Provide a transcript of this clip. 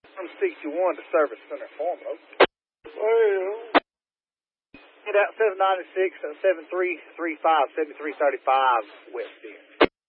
I'm 61 to Service Center Formula. Well, Get out 796 and 7335, 7335 West End.